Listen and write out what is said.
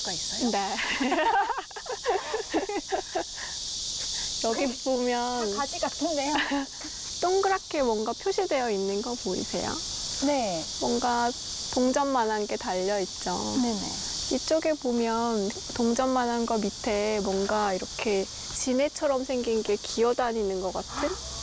가 있어요? 네. 여기 보면 가지 같은데요? 동그랗게 뭔가 표시되어 있는 거 보이세요? 네. 뭔가 동전만한 게 달려있죠. 네네. 이쪽에 보면 동전만한 거 밑에 뭔가 이렇게 지네처럼 생긴 게 기어다니는 것 같은?